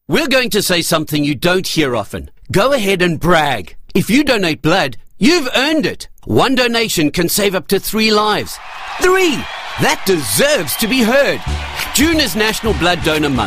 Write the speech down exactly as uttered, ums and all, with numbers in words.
We're going to say something you don't hear often. Go ahead and brag. If you donate blood, you've earned it. One donation can save up to three lives. Three! That deserves to be heard. June is National Blood Donor Month.